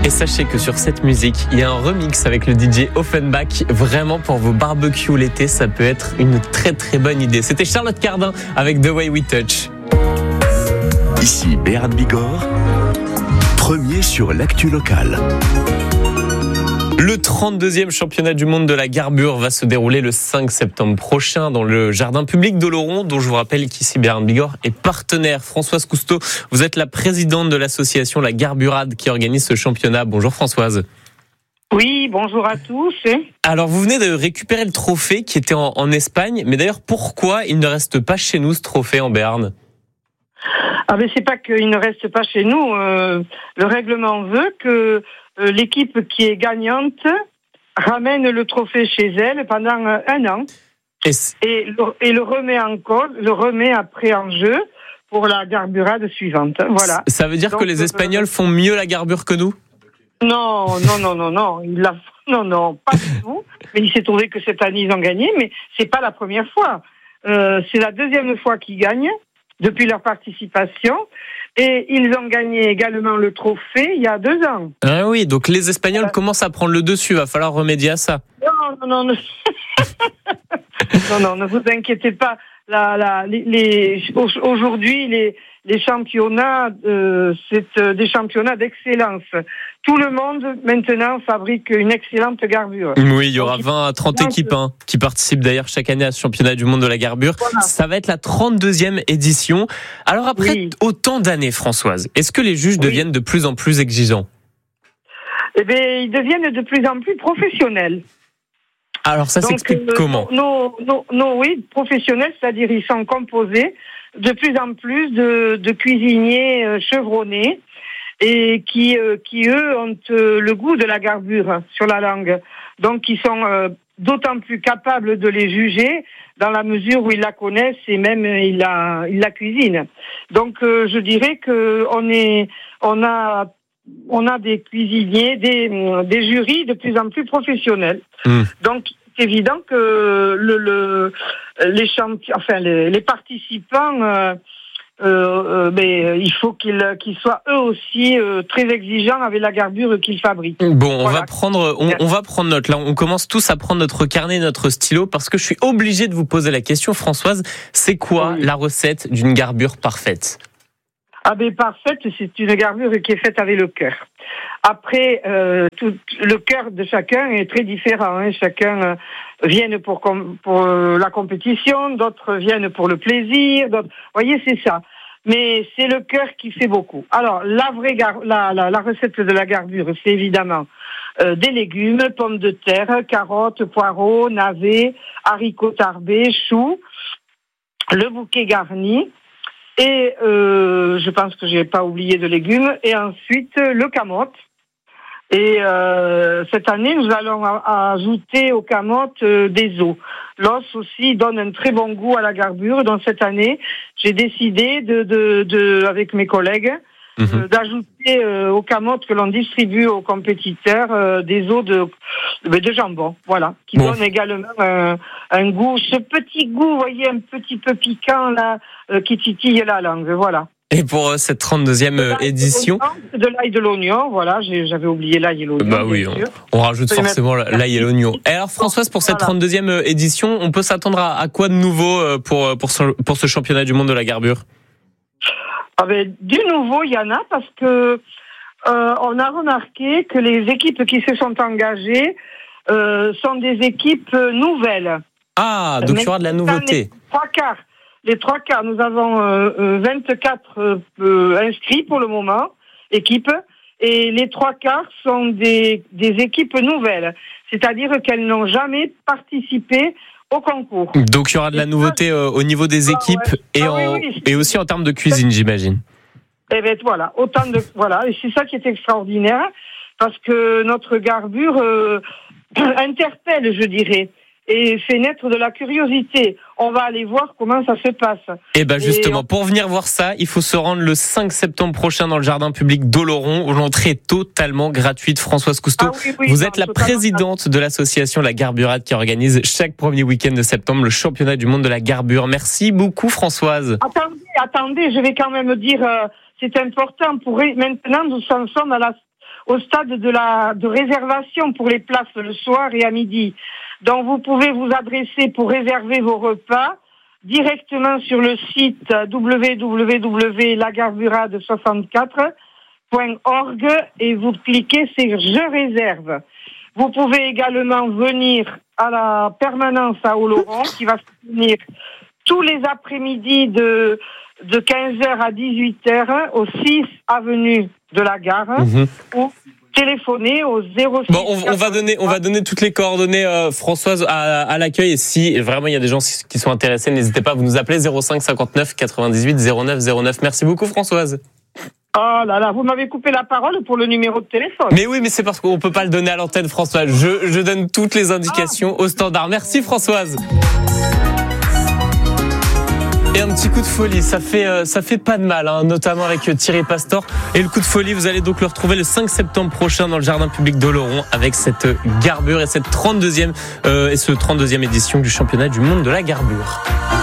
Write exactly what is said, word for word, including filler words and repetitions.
Et sachez que sur cette musique, il y a un remix avec le D J Offenbach. Vraiment, pour vos barbecues l'été, ça peut être une très très bonne idée. C'était Charlotte Cardin avec The Way We Touch. Ici Béran Bigorre, premier sur l'actu locale. Le trente-deuxième championnat du monde de la garbure va se dérouler le cinq septembre prochain dans le jardin public d'Oloron, dont je vous rappelle qu'ici Béran Bigorre est partenaire. Françoise Cousteau, vous êtes la présidente de l'association La Garburade qui organise ce championnat. Bonjour Françoise. Oui, bonjour à tous. Alors vous venez de récupérer le trophée qui était en, en Espagne, mais d'ailleurs pourquoi il ne reste pas chez nous ce trophée en Béarn ? Ah ben c'est pas qu'il ne reste pas chez nous. Euh, le règlement veut que euh, l'équipe qui est gagnante ramène le trophée chez elle pendant un an et, et, le, et le remet encore, le remet après en jeu pour la garburade suivante. Voilà. Ça veut dire Donc, que les Espagnols euh, font mieux la garbure que nous ? Non, non, non, non, non. Il l'a, non, non, pas du tout. Mais il s'est trouvé que cette année ils ont gagné, mais c'est pas la première fois. Euh, c'est la deuxième fois qu'ils gagnent depuis leur participation, et ils ont gagné également le trophée il y a deux ans. Ah oui, donc les Espagnols euh... commencent à prendre le dessus, va falloir remédier à ça. Non, non, non, non, non, ne vous inquiétez pas. La, la, les, les, aujourd'hui, les, les championnats, euh, c'est des championnats d'excellence. Tout le monde, maintenant, fabrique une excellente garbure. Oui, il y aura vingt à trente équipes hein, qui participent d'ailleurs chaque année à ce championnat du monde de la garbure. Voilà. Ça va être la trente-deuxième édition. Alors après oui. autant d'années, Françoise, est-ce que les juges oui. deviennent de plus en plus exigeants ? Eh bien, ils deviennent de plus en plus professionnels. Alors ça Donc, s'explique euh, comment ? nos, nos, nos, Oui, professionnels, c'est-à-dire ils sont composés de plus en plus de, de cuisiniers euh, chevronnés et qui, euh, qui eux, ont euh, le goût de la garbure sur la langue. Donc ils sont euh, d'autant plus capables de les juger dans la mesure où ils la connaissent et même euh, ils la, ils la cuisinent. Donc euh, je dirais que on est, on a On a des cuisiniers, des, des jurys de plus en plus professionnels. Mmh. Donc, c'est évident que le, le, les, champi- enfin, les, les participants, euh, euh, mais il faut qu'ils, qu'ils soient eux aussi euh, très exigeants avec la garbure qu'ils fabriquent. Bon, on voilà. va prendre, on, on va prendre note. Là, on commence tous à prendre notre carnet, notre stylo, parce que je suis obligé de vous poser la question, Françoise. C'est quoi oui. la recette d'une garbure parfaite ? Ah ben parfaite, c'est une garbure qui est faite avec le cœur. Après, euh, tout, le cœur de chacun est très différent. Hein. Chacun euh, vient pour, com- pour euh, la compétition, d'autres viennent pour le plaisir. D'autres... Vous voyez, c'est ça. Mais c'est le cœur qui fait beaucoup. Alors, la vraie gar- la, la, la recette de la garbure, c'est évidemment euh, des légumes, pommes de terre, carottes, poireaux, navets, haricots tarbés, choux, le bouquet garni. Et euh, je pense que j'ai pas oublié de légumes. Et ensuite, le camote. Et euh, cette année, nous allons a- ajouter au camote euh, des os. L'os aussi donne un très bon goût à la garbure. Donc cette année, j'ai décidé de, de, de avec mes collègues, mmh. euh, d'ajouter euh, au camote que l'on distribue aux compétiteurs euh, des os de, de jambon. Voilà, qui bon. donne également euh, un goût, ce petit goût, vous voyez, un petit peu piquant là, euh, qui titille la langue. Voilà. Et pour euh, cette trente-deuxième euh, édition, de l'ail et de l'oignon, voilà, j'ai, j'avais oublié l'ail et l'oignon. Bah oui, on, on rajoute forcément l'ail et l'oignon. Et alors Françoise, pour cette voilà. trente-deuxième édition, on peut s'attendre à, à quoi de nouveau pour pour ce, pour ce championnat du monde de la garbure ? Ah ben, du nouveau, il y en a parce que euh, on a remarqué que les équipes qui se sont engagées euh, sont des équipes nouvelles. Ah, donc il y aura de la nouveauté. Les trois quarts. Les trois quarts, nous avons euh, vingt-quatre euh, inscrits pour le moment, équipes, et les trois quarts sont des, des équipes nouvelles, c'est-à-dire qu'elles n'ont jamais participé au concours. Donc il y aura de la nouveauté euh, au niveau des équipes ah, ouais. et, ah, en, oui, oui, et aussi en termes de cuisine, j'imagine. Eh bien voilà, autant de voilà, et c'est ça qui est extraordinaire, parce que notre garbure euh, interpelle, je dirais. Et fait naître de la curiosité. On va aller voir comment ça se passe. Et ben justement, et on... pour venir voir ça, il faut se rendre le cinq septembre prochain dans le jardin public d'Oloron, où l'entrée est totalement gratuite. Françoise Cousteau, ah oui, oui, vous non, êtes la présidente de l'association La Garburade qui organise chaque premier week-end de septembre le championnat du monde de la garbure. Merci beaucoup Françoise. Attendez, attendez, je vais quand même dire, euh, c'est important pour maintenant nous en sommes à la au stade de la de réservation pour les places le soir et à midi. Donc vous pouvez vous adresser pour réserver vos repas directement sur le site w w w point la garburade soixante-quatre point org et vous cliquez sur Je réserve. Vous pouvez également venir à la permanence à Oloron qui va se tenir tous les après-midi de, de quinze heures à dix-huit heures au six avenue de la Gare mmh. ou téléphoner au zéro six. Bon, on, on va donner, on va donner toutes les coordonnées, euh, Françoise, à, à l'accueil. Et si vraiment il y a des gens qui sont intéressés, n'hésitez pas à vous nous appeler zéro cinq cinquante-neuf quatre-vingt-dix-huit zéro neuf zéro neuf. Merci beaucoup, Françoise. Oh là là, vous m'avez coupé la parole pour le numéro de téléphone. Mais oui, mais c'est parce qu'on peut pas le donner à l'antenne, Françoise. Je, je donne toutes les indications ah. au standard. Merci, Françoise. Et un petit coup de folie, ça fait euh, ça fait pas de mal, hein, notamment avec Thierry Pastor. Et le coup de folie, vous allez donc le retrouver le cinq septembre prochain dans le jardin public d'Oloron avec cette garbure et cette trente-deuxième euh, et ce trente-deuxième édition du championnat du monde de la garbure.